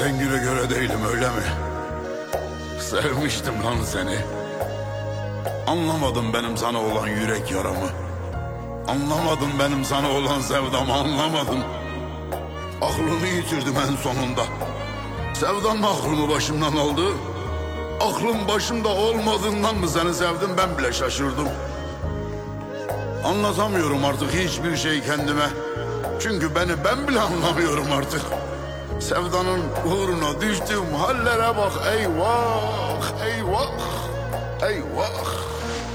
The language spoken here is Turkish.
Dengine göre değilim, öyle mi? Sevmiştim lan seni. Anlamadın benim sana olan yürek yaramı. Anlamadın benim sana olan sevdamı, anlamadın. Aklımı yitirdim en sonunda. Sevdam aklımı başımdan aldı. Aklım başımda olmadığından mı seni sevdim, ben bile şaşırdım. Anlatamıyorum artık hiçbir şey kendime. Çünkü ben bile anlamıyorum artık. Sevdanın uğruna düştüğüm hallere bak, eyvah, eyvah, eyvah.